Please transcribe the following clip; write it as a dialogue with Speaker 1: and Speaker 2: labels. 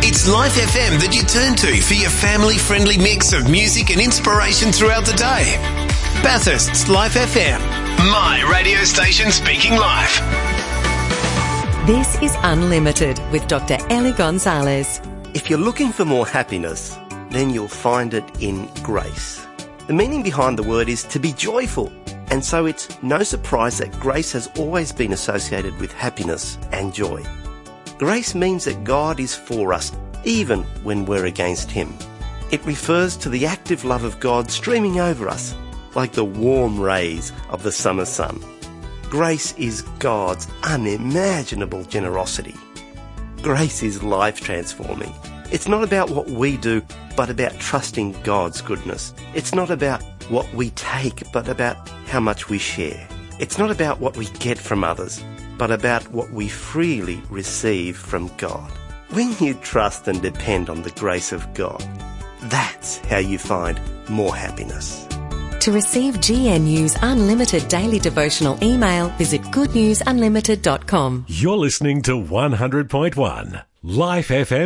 Speaker 1: It's Life FM that you turn to for your family-friendly mix of music and inspiration throughout the day. Bathurst's Life FM, my radio station speaking life.
Speaker 2: This is Unlimited with Dr. Ellie Gonzalez.
Speaker 3: If you're looking for more happiness, then you'll find it in grace. The meaning behind the word is to be joyful, and so it's no surprise that grace has always been associated with happiness and joy. Grace means that God is for us, even when we're against Him. It refers to the active love of God streaming over us, like the warm rays of the summer sun. Grace is God's unimaginable generosity. Grace is life-transforming. It's not about what we do, but about trusting God's goodness. It's not about what we take, but about how much we share. It's not about what we get from others, but about what we freely receive from God. When you trust and depend on the grace of God, that's how you find more happiness.
Speaker 2: To receive GNU's unlimited daily devotional email, visit goodnewsunlimited.com.
Speaker 4: You're listening to 100.1 Life FM.